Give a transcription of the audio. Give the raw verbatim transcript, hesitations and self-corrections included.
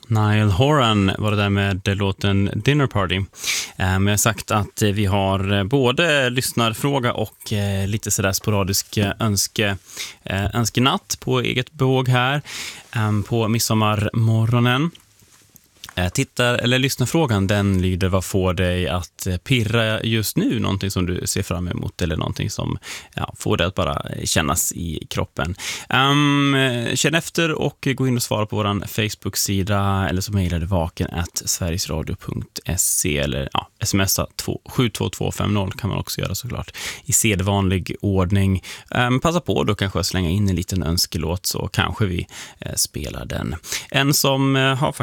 Niall Horan var det där med låten Dinner Party. Men jag har sagt att vi har både lyssnarfråga och lite sådär sporadisk önske, önskenatt på eget bevåg här på midsommarmorgonen. Tittar eller lyssnarfrågan, den lyder: vad får dig att pirra just nu? Någonting som du ser fram emot eller någonting som ja, får dig att bara kännas i kroppen. Um, känn efter och gå in och svara på vår Facebook-sida eller så mejlar du vaken at sverigesradio punkt se eller ja, smsa sju två två fem noll kan man också göra såklart i sedvanlig ordning. Um, passa på då kanske att slänga in en liten önskelåt så kanske vi eh, spelar den. En som eh, har faktiskt